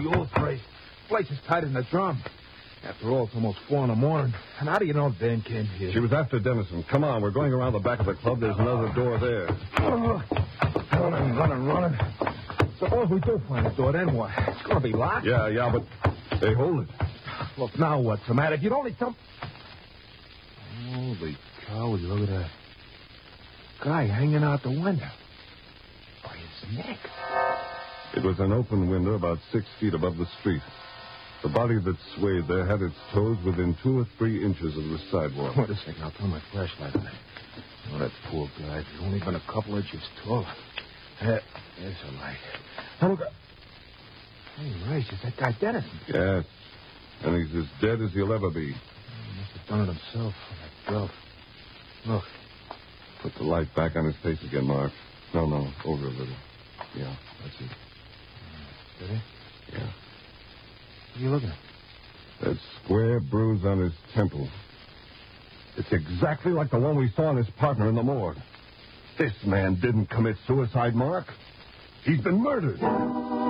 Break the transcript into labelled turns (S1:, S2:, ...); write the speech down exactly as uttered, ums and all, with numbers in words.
S1: the old place. Place is tight in the drum. After all, it's almost four in the morning. And how do you know Dan came here?
S2: She was after Dennison. Come on, we're going around the back of the club. There's another door there.
S1: Oh, running, running, running. Suppose we do find a door, then what? It's going to be locked.
S2: Yeah, yeah, but they hold it.
S1: Look, now what's the matter? You'd only tell... Holy cow, look at that. Guy hanging out the window. By his neck.
S2: It was an open window about six feet above the street. The body that swayed there had its toes within two or three inches of the sidewalk.
S1: Wait a second, I'll turn my flashlight on it. Oh, that poor guy. He's only been a couple inches tall. There, there's a light. Now look. Hey, Rice, is that guy Dennison?
S2: Yes. And he's as dead as he'll ever be.
S1: He must have done it himself. That belt. Look.
S2: Put the light back on his face again, Mark. No, no, over a little. Yeah, that's it.
S1: Steady?
S2: Yeah.
S1: What are you looking at?
S2: That square bruise on his temple. It's exactly like the one we saw on his partner in the morgue. This man didn't commit suicide, Mark. He's been murdered.